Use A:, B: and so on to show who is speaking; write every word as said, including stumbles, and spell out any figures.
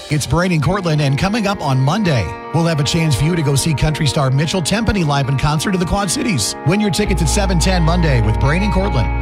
A: It's Brain and Cortland, and coming up on Monday, we'll have a chance for you to go see country star Mitchell Tempany live in concert in the Quad Cities. Win your tickets at seven ten Monday with Brain and Cortland.